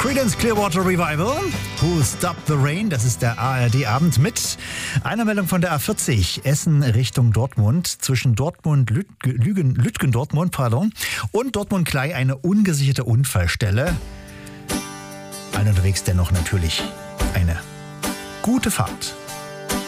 Creedence Clearwater Revival, Who Stopped the Rain, das ist der ARD-Abend mit einer Meldung von der A40, Essen Richtung Dortmund, zwischen Lütgendortmund und Dortmund-Klei eine ungesicherte Unfallstelle. Allen unterwegs dennoch natürlich eine gute Fahrt.